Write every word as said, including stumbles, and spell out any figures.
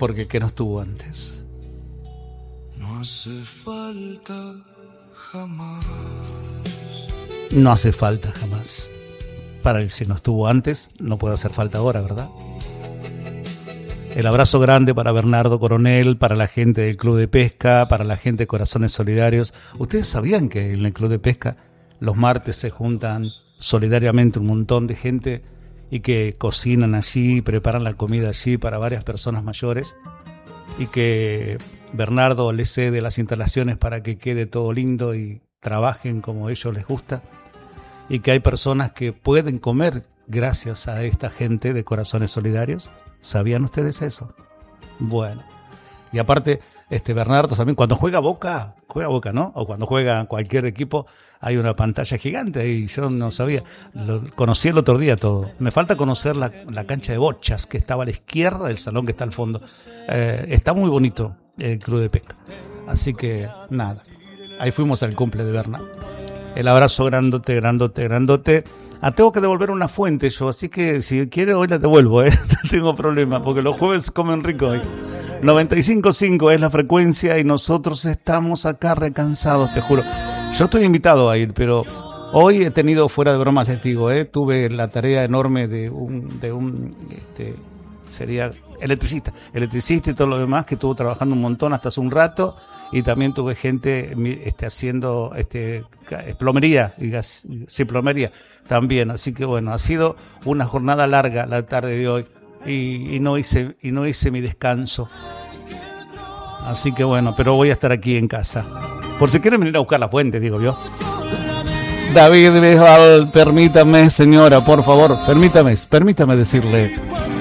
porque el que no estuvo antes. No hace falta jamás. No hace falta jamás. Para el que no estuvo antes, no puede hacer falta ahora, ¿verdad? El abrazo grande para Bernardo Coronel, para la gente del Club de Pesca, para la gente de Corazones Solidarios. ¿Ustedes sabían que en el Club de Pesca los martes se juntan solidariamente un montón de gente y que cocinan allí, preparan la comida allí para varias personas mayores? Y que Bernardo les cede las instalaciones para que quede todo lindo y trabajen como a ellos les gusta. Y que hay personas que pueden comer gracias a esta gente de Corazones Solidarios. ¿Sabían ustedes eso? Bueno, y aparte, este Bernardo también, cuando juega Boca, juega Boca, ¿no? O cuando juega cualquier equipo, hay una pantalla gigante y yo no sabía, lo conocí el otro día todo. Me falta conocer la, la cancha de bochas que estaba a la izquierda del salón que está al fondo. Eh, está muy bonito el Club de Pesca. Así que, nada, ahí fuimos al cumple de Bernardo. El abrazo grandote, grandote, grandote. Ah, tengo que devolver una fuente yo, así que si quiere hoy la devuelvo, ¿eh? No tengo problema, porque los jueves comen rico hoy. noventa y cinco punto cinco es la frecuencia y nosotros estamos acá recansados, te juro. Yo estoy invitado a ir, pero hoy he tenido, fuera de bromas les digo, ¿eh? Tuve la tarea enorme de un, de un este, sería electricista, electricista y todo lo demás, que estuvo trabajando un montón hasta hace un rato. Y también tuve gente este, haciendo este, plomería, y gas, sí, plomería también. Así que bueno, ha sido una jornada larga la tarde de hoy y, y, no hice, y no hice mi descanso. Así que bueno, pero voy a estar aquí en casa. Por si quieren venir a buscar la fuente, digo yo. David Bisbal, permítame, señora, por favor, permítame, permítame decirle...